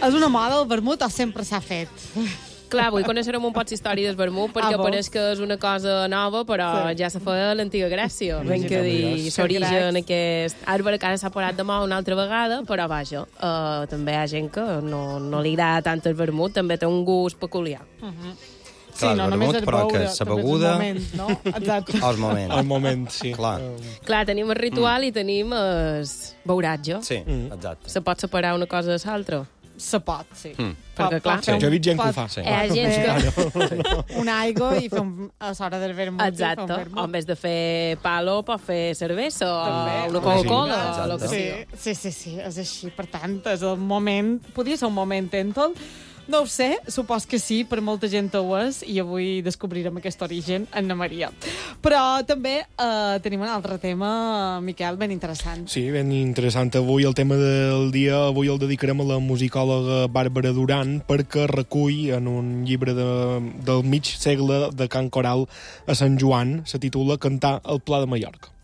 És una moda el vermut o sempre s'ha fet? Clar, avui coneixerem un poc història del vermut perquè pareix que és una cosa nova, però ja se feia a l'antiga Grècia. Ben que dir, s'origen aquest arbre que ara s'ha parat de moda una altra vegada, però vaja, també hi ha gent que no li agrada tant el vermut, també té un gust peculiar. Sí, no només és però beure, que la beguda... també és el moment, no? Exacte. El moment. El moment, sí. Clar, tenim el ritual i tenim el beuratge. Sí, exacte. Se pot separar una cosa de l'altra? Se pot, sí. Perquè, clar... Jo he vist gent que ho fa. Hi ha gent que... Una aigua i fer a l'hora del vermut. Exacte. O en vez de fer palo, pot fer cervesa o una Coca-Cola. o el que sigui. Sí, és així. Per tant, és el moment... Podria ser un moment tèntol. No ho sé, supos que sí, per molta gent ho és, i avui descobrirem aquest origen, Anna Maria. Però també tenim un altre tema, Miquel, ben interessant. Sí, ben interessant. Avui el tema del dia, avui el dedicarem a la musicòloga Bàrbara Duran, perquè recull en un llibre del mig segle de cant coral a Sant Joan, se titula Cantar al Pla de Mallorca.